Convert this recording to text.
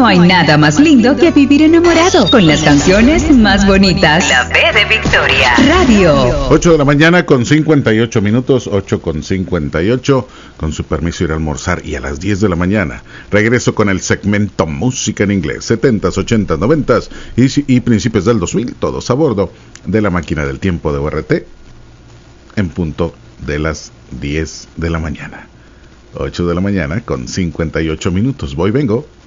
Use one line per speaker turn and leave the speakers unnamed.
No hay nada más lindo que vivir enamorado con las canciones más bonitas. La B de Victoria. Radio.
8 de la mañana con 58 minutos, 8 con 58. Con su permiso ir a almorzar y a las 10 de la mañana regreso con el segmento Música en Inglés, 70s, 80s, 90s y principios del 2000, todos a bordo de la máquina del tiempo de ORT en punto de las 10 de la mañana. 8 de la mañana con 58 minutos. Voy, vengo.